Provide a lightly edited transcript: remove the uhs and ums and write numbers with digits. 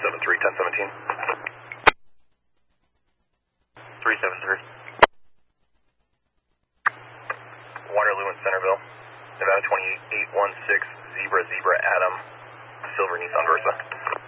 373, 1017. 373. Waterloo and Centerville. Nevada 2816, Zebra, Adam, Silver Nissan Versa.